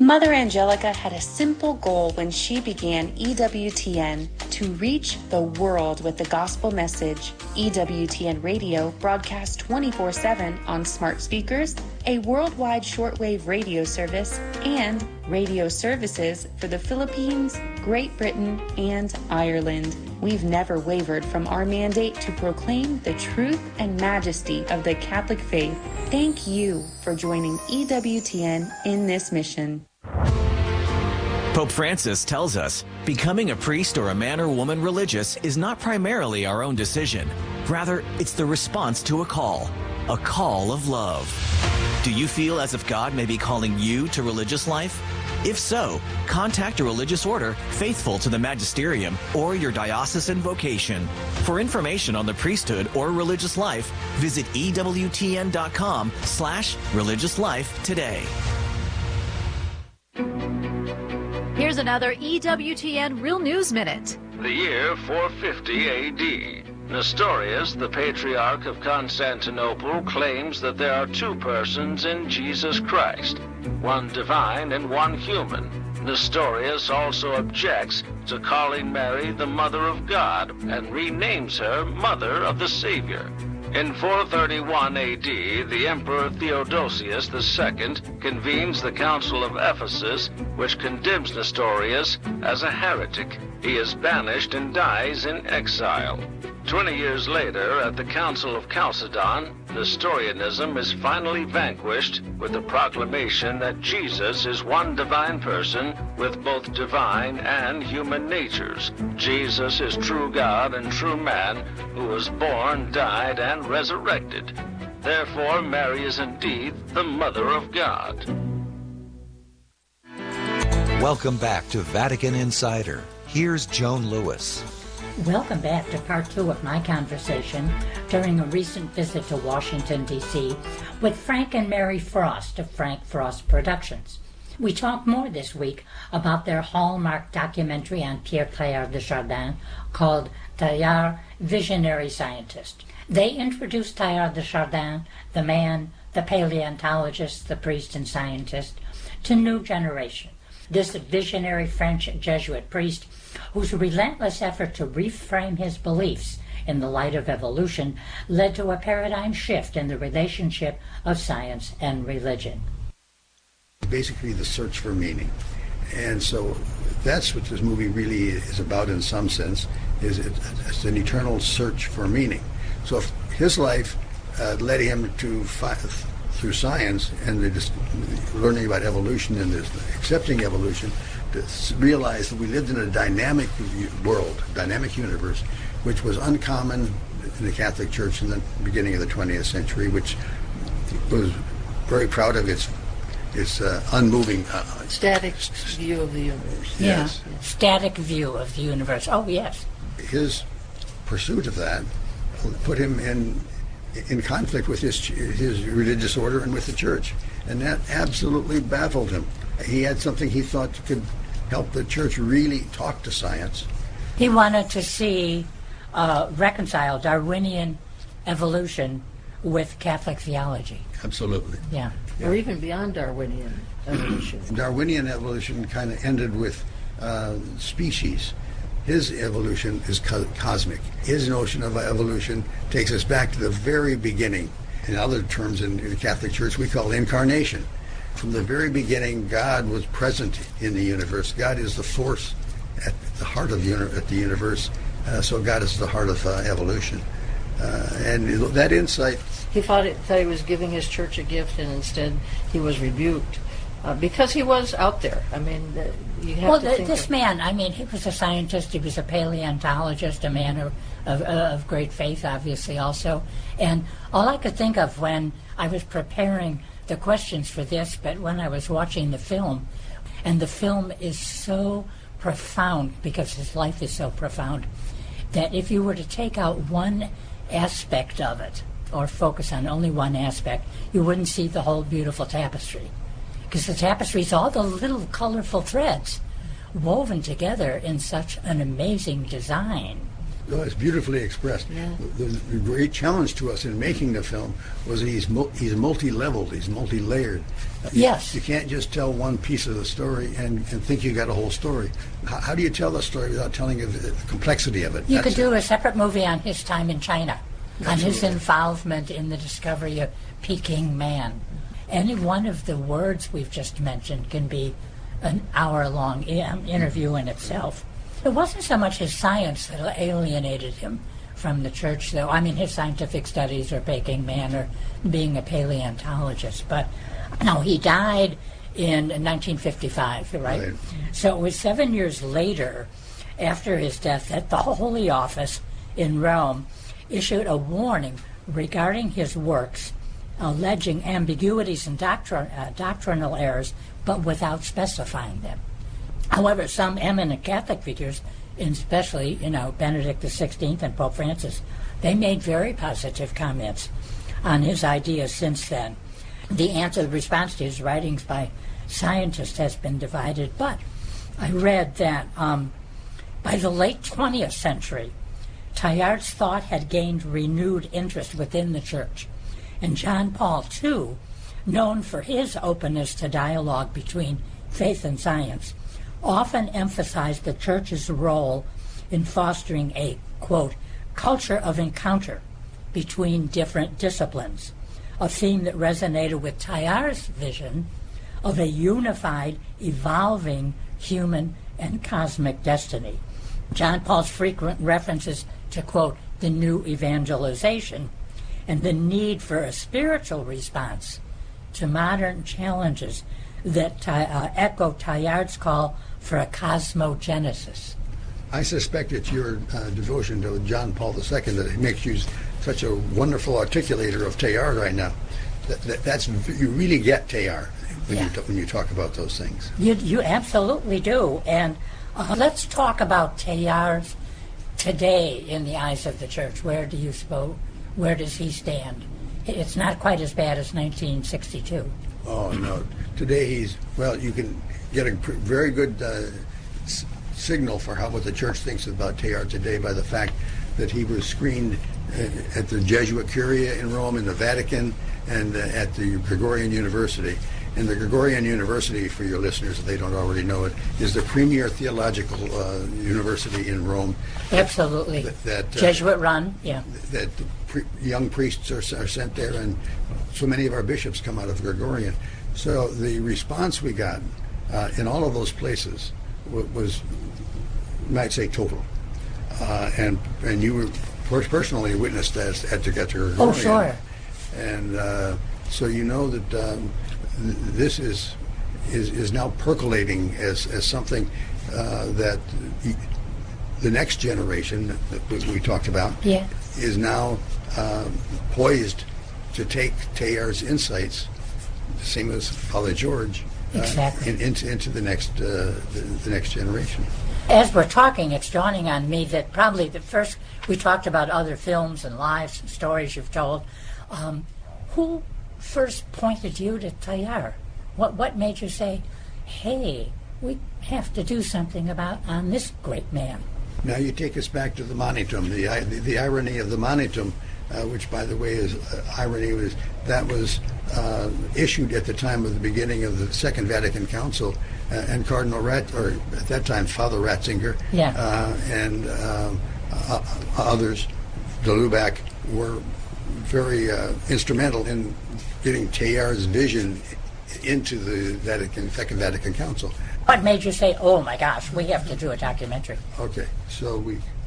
Mother Angelica had a simple goal when she began EWTN: to reach the world with the gospel message. EWTN Radio broadcasts 24/7 on smart speakers, a worldwide shortwave radio service, and radio services for the Philippines, Great Britain, and Ireland. We've never wavered from our mandate to proclaim the truth and majesty of the Catholic faith. Thank you for joining EWTN in this mission. Pope Francis tells us becoming a priest or a man or woman religious is not primarily our own decision. Rather, it's the response to a call of love. Do you feel as if God may be calling you to religious life? If so, contact a religious order faithful to the magisterium or your diocesan vocation. For information on the priesthood or religious life, visit EWTN.com/religious life today. Here's another EWTN Real News Minute. The year 450 A.D. Nestorius, the Patriarch of Constantinople, claims that there are two persons in Jesus Christ, one divine and one human. Nestorius also objects to calling Mary the Mother of God and renames her Mother of the Savior. In 431 A.D., the Emperor Theodosius II convenes the Council of Ephesus, which condemns Nestorius as a heretic. He is banished and dies in exile. 20 years later, at the Council of Chalcedon, Nestorianism is finally vanquished with the proclamation that Jesus is one divine person with both divine and human natures. Jesus is true God and true man who was born, died, and resurrected. Therefore, Mary is indeed the Mother of God. Welcome back to Vatican Insider. Here's Joan Lewis. Welcome back to part 2 of my conversation during a recent visit to Washington, D.C. with Frank and Mary Frost of Frank Frost Productions. We talked more this week about their hallmark documentary on Pierre Teilhard de Chardin called Teilhard, Visionary Scientist. They introduced Teilhard de Chardin, the man, the paleontologist, the priest and scientist, to new generation. This visionary French Jesuit priest, whose relentless effort to reframe his beliefs in the light of evolution led to a paradigm shift in the relationship of science and religion. Basically the search for meaning. And so that's what this movie really is about in some sense, is it's an eternal search for meaning. So if his life led him to through science and just learning about evolution and accepting evolution, to realize that we lived in a dynamic world, dynamic universe, which was uncommon in the Catholic Church in the beginning of the 20th century, which was very proud of its unmoving... static view of the universe. Yes. Yeah, static view of the universe. Oh, yes. His pursuit of that put him in conflict with his religious order and with the church, and that absolutely baffled him. He had something he thought could help the church really talk to science. He wanted to see reconcile Darwinian evolution with Catholic theology. Absolutely. Yeah. Or even beyond Darwinian evolution. Darwinian evolution kind of ended with species. His evolution is cosmic. His notion of evolution takes us back to the very beginning. In other terms, in the Catholic Church, we call incarnation. From the very beginning, God was present in the universe. God is the force at the heart of the universe. So God is the heart of evolution. And that insight... He thought he was giving his church a gift, and instead he was rebuked. Because he was out there. I mean, you have to think... This man, I mean, he was a scientist, he was a paleontologist, a man of great faith, obviously, also. And all I could think of when I was preparing the questions for this, but when I was watching the film, and the film is so profound, because his life is so profound, that if you were to take out one aspect of it, or focus on only one aspect, you wouldn't see the whole beautiful tapestry. Because the tapestry is all the little colorful threads woven together in such an amazing design. Oh, it's beautifully expressed. Yeah. The great challenge to us in making the film was that he's multi-leveled, he's multi-layered. Yes. You can't just tell one piece of the story and think you got a whole story. How do you tell the story without telling the complexity of it? You could do a separate movie on his time in China, on his Absolutely. involvement in the discovery of Peking man. Any one of the words we've just mentioned can be an hour-long interview in itself. It wasn't so much his science that alienated him from the church, though. I mean, his scientific studies or Peking man or being a paleontologist. But no, he died in 1955, right? So it was 7 years later, after his death, that the Holy Office in Rome issued a warning regarding his works, alleging ambiguities and doctrinal errors, but without specifying them. However, some eminent Catholic figures, especially, Benedict XVI and Pope Francis, they made very positive comments on his ideas since then. The response to his writings by scientists has been divided, but I read that by the late 20th century, Teilhard's thought had gained renewed interest within the church, and John Paul II, known for his openness to dialogue between faith and science, often emphasized the church's role in fostering a, quote, culture of encounter between different disciplines, a theme that resonated with Teilhard's vision of a unified, evolving human and cosmic destiny. John Paul's frequent references to, quote, the new evangelization and the need for a spiritual response to modern challenges that echo Teilhard's call for a cosmogenesis. I suspect it's your devotion to John Paul II that makes you such a wonderful articulator of Teilhard right now. That's you really get Teilhard when you talk about those things. You absolutely do. And let's talk about Teilhard today in the eyes of the church. Where does he stand? It's not quite as bad as 1962. Oh, no. Today you can get a very good signal for what the church thinks about Teilhard today by the fact that he was screened at the Jesuit Curia in Rome, in the Vatican, and at the Gregorian University. And the Gregorian University, for your listeners if they don't already know it, is the premier theological university in Rome. Absolutely. Jesuit run, yeah. That young priests are sent there, and so many of our bishops come out of Gregorian. So the response we got in all of those places was, you might say, total. And you were personally witnessed at the Gregorian. Oh, sure. And so you know that this is now percolating as something that the next generation that we talked about is now poised to take Teilhard's insights, the same as Father George, exactly. into the next generation. As we're talking, it's dawning on me that probably the first we talked about other films and lives and stories you've told. Who first pointed you to Teilhard? What made you say, "Hey, we have to do something on this great man"? Now you take us back to the Monitum, the irony of the Monitum, which, by the way, is irony was issued at the time of the beginning of the Second Vatican Council, and Cardinal or at that time Father Ratzinger, and others, de Lubac, were very instrumental in getting Teilhard's vision into the Second Vatican Council. What made you say, "Oh my gosh, we have to do a documentary"? Okay, so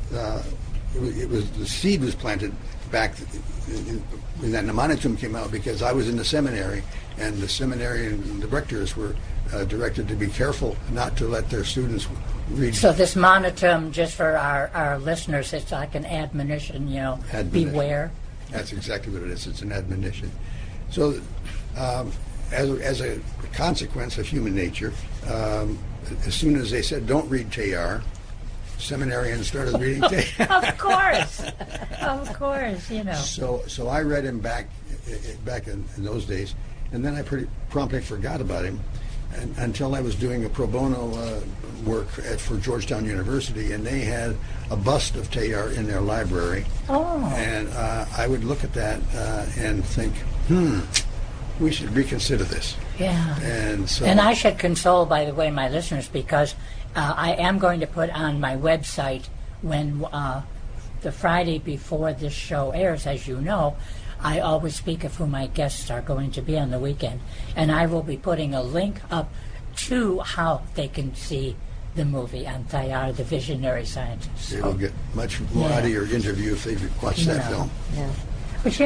the seed was planted back when that Monitum came out, because I was in the seminary, and the seminarian and the rectors were directed to be careful not to let their students read. So this Monitum, just for our listeners, it's like an admonition, beware. That's exactly what it is. It's an admonition. So as a consequence of human nature, as soon as they said, "Don't read Teilhard," seminarians started reading Teilhard. Of course, So I read him back in those days, and then I pretty promptly forgot about him. until I was doing a pro bono work for Georgetown University, and they had a bust of Teilhard in their library. Oh. And I would look at that and think, we should reconsider this. Yeah. And so. And I should console, by the way, my listeners, because I am going to put on my website when the Friday before this show airs, as you know, I always speak of who my guests are going to be on the weekend. And I will be putting a link up to how they can see the movie on Teilhard, the visionary scientist. They will get much more out of your interview if they watch that film. Yeah. But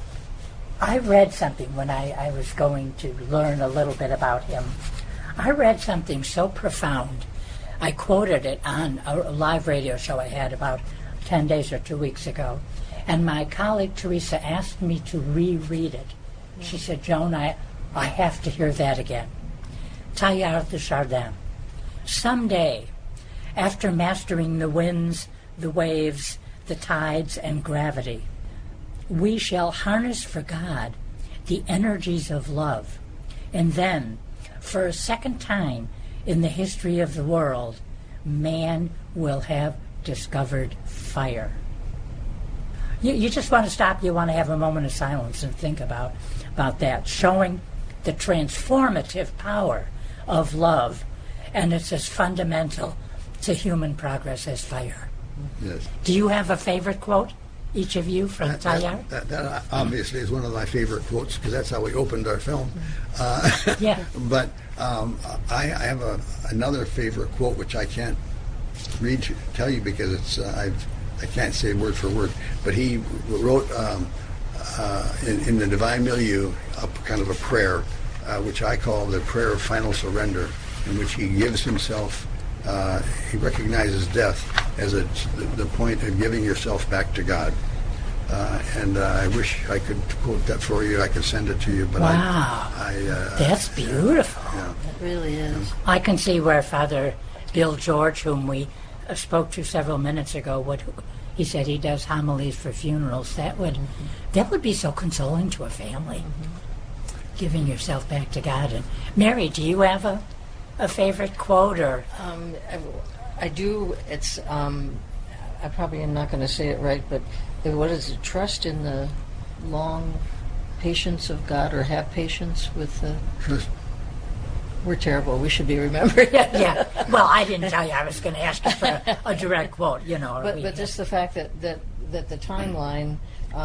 I read something when I was going to learn a little bit about him. I read something so profound. I quoted it on a live radio show I had about 10 days or 2 weeks ago. And my colleague Teresa asked me to reread it. She said, Joan, I have to hear that again. Teilhard de Chardin. Someday, after mastering the winds, the waves, the tides, and gravity, we shall harness for God the energies of love. And then, for a second time in the history of the world, man will have discovered fire. You just want to stop, you want to have a moment of silence and think about that, showing the transformative power of love, and it's as fundamental to human progress as fire. Yes. Do you have a favorite quote, each of you, from Teilhard? That obviously is one of my favorite quotes, because that's how we opened our film. Yeah. But I have another favorite quote, which I can't tell you because it's I can't say word for word, but he wrote in the Divine Milieu kind of a prayer, which I call the prayer of final surrender, in which he gives himself, he recognizes death as the point of giving yourself back to God. And I wish I could quote that for you. I could send it to you, but wow, that's beautiful. Yeah. It really is. I can see where Father Bill George, whom we spoke to several minutes ago, he said he does homilies for funerals. That would be so consoling to a family, giving yourself back to God. And Mary, do you have a favorite quote? Or I do. It's I probably am not going to say it right, but what is it? Trust in the long patience of God, or have patience with the. We're terrible. We should be remembering. Yeah. Well, I didn't tell you I was going to ask you for a direct quote. But just the fact that the timeline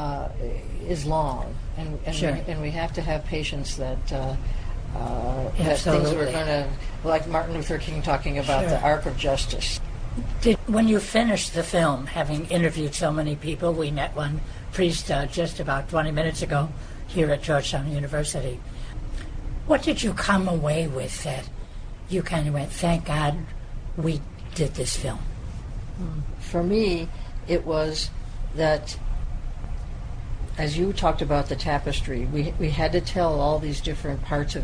is long, and sure. we have to have patience that that Absolutely. things are going to, like Martin Luther King talking about Sure. the arc of justice. When you finished the film, having interviewed so many people, we met one priest just about 20 minutes ago here at Georgetown University. What did you come away with that you kind of went, thank God we did this film? For me, it was that, as you talked about the tapestry, we had to tell all these different parts of